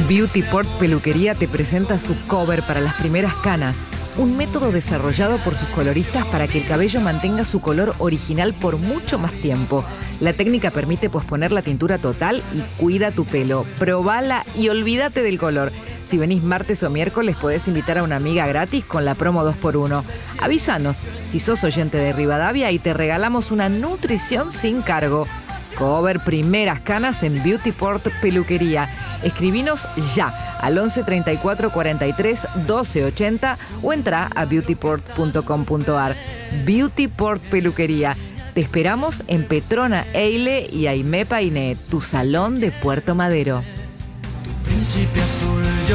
Beauty Port Peluquería te presenta su cover para las primeras canas, un método desarrollado por sus coloristas para que el cabello mantenga su color original por mucho más tiempo. La técnica permite posponer la tintura total y cuida tu pelo. Probala y olvídate del color. Si venís martes o miércoles podés invitar a una amiga gratis con la promo 2x1. Avísanos si sos oyente de Rivadavia y te regalamos una nutrición sin cargo. Cover primeras canas en Beauty Port Peluquería. Escribinos ya al 11 34 43 12 80 o entra a beautyport.com.ar. Beauty Port Peluquería. Te esperamos en Petrona Eile y Aimé Painé, tu salón de Puerto Madero. Príncipe azul, yo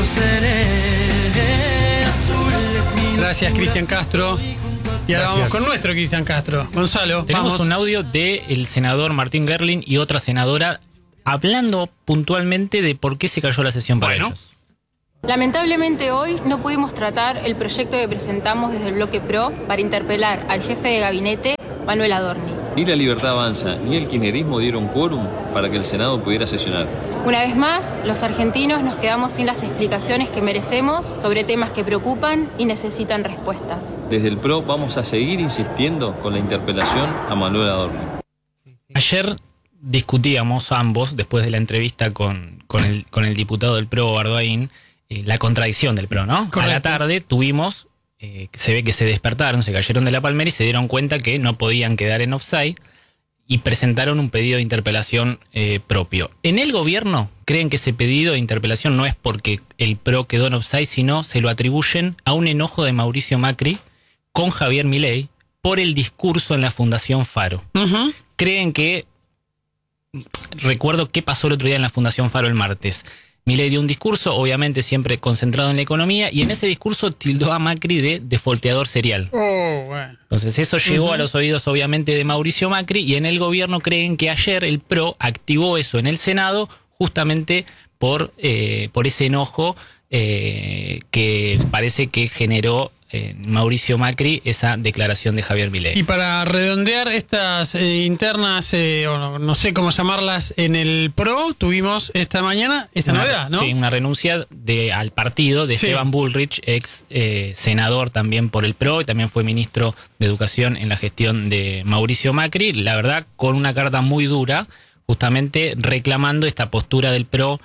seré. Azul es mi Gracias, Cristian Castro. Y ahora vamos con nuestro Cristian Castro. Gonzalo, tenemos vamos. un audio del senador Martín Gerling y otra senadora hablando puntualmente de por qué se cayó la sesión para ellos. Lamentablemente hoy no pudimos tratar el proyecto que presentamos desde el Bloque PRO para interpelar al jefe de gabinete, Manuel Adorni. Ni la Libertad Avanza ni el kirchnerismo dieron quórum para que el Senado pudiera sesionar. Una vez más, los argentinos nos quedamos sin las explicaciones que merecemos sobre temas que preocupan y necesitan respuestas. Desde el PRO vamos a seguir insistiendo con la interpelación a Manuel Adorni. Ayer discutíamos ambos, después de la entrevista con el diputado del PRO, Bardoaín, la contradicción del PRO, ¿no? Correcto. A la tarde tuvimos, se ve que se despertaron, se cayeron de la palmera y se dieron cuenta que no podían quedar en offside y presentaron un pedido de interpelación propio. En el gobierno creen que ese pedido de interpelación no es porque el PRO quedó en offside, sino se lo atribuyen a un enojo de Mauricio Macri con Javier Milei por el discurso en la Fundación Faro. Uh-huh. Creen que... Recuerdo qué pasó el otro día en la Fundación Faro el martes. Milei dio un discurso, obviamente siempre concentrado en la economía, y en ese discurso tildó a Macri de defolteador serial. Bueno. Entonces eso llegó a los oídos obviamente de Mauricio Macri, y en el gobierno creen que ayer el PRO activó eso en el Senado justamente por ese enojo que parece que generó Mauricio Macri esa declaración de Javier Milei. Y para redondear estas internas, o no sé cómo llamarlas, en el PRO, tuvimos esta mañana esta novedad, ¿no? Sí, una renuncia al partido de Esteban Bullrich, ex senador también por el PRO, y también fue ministro de Educación en la gestión de Mauricio Macri, la verdad con una carta muy dura, justamente reclamando esta postura del PRO,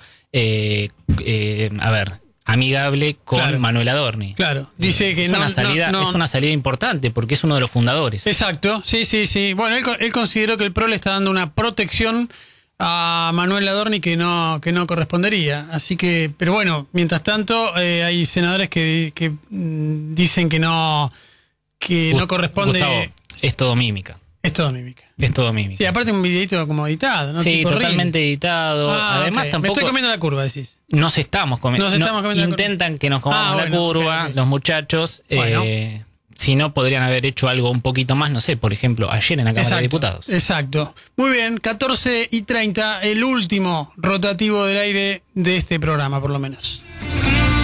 amigable con Manuel Adorni. Claro, dice que es una salida importante porque es uno de los fundadores. Exacto, sí. Bueno, él consideró que el PRO le está dando una protección a Manuel Adorni que no correspondería. Así que, pero bueno, mientras tanto hay senadores que dicen que no corresponde. Gustavo, es todo mímica. Es todo mímica. Es todo mímica. Sí, aparte un videito como editado, ¿no? Sí, tipo totalmente editado. Además, okay. tampoco... Me estoy comiendo la curva, decís. Nos estamos comiendo. Intentan que nos comamos la curva, okay. Los muchachos. Bueno. Si no, podrían haber hecho algo un poquito más, no sé, por ejemplo, ayer en la Cámara de Diputados. Exacto. Muy bien, 14:30, el último rotativo del aire de este programa, por lo menos.